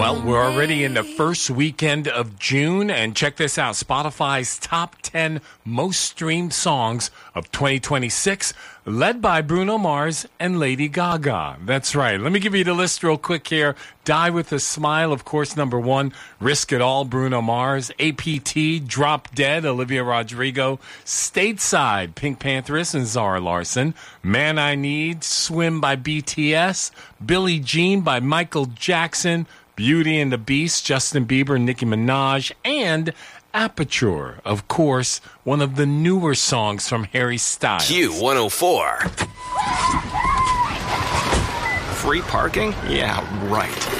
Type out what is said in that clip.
Well, we're already in the first weekend of June, and check this out. Spotify's top 10 most streamed songs of 2026, led by Bruno Mars and Lady Gaga. That's right. Let me give you the list real quick here. Die with a Smile, of course, number 1. Risk It All, Bruno Mars. APT, Drop Dead, Olivia Rodrigo. Stateside, Pink Panthers and Zara Larsson. Man I Need, Swim by BTS. Billie Jean by Michael Jackson. Beauty and the Beast, Justin Bieber, Nicki Minaj, and Aperture, of course, one of the newer songs from Harry Styles. Q104. Free parking? Yeah, right.